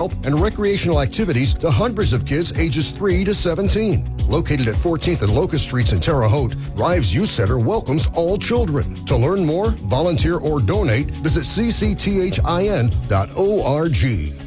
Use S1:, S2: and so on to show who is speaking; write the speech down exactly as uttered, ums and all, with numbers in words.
S1: help and recreational activities to hundreds of kids ages three to seventeen. Located at fourteenth and Locust Streets in Terre Haute, Rives Youth Center welcomes all children. To learn more, volunteer, or donate, visit c c t h i n dot org.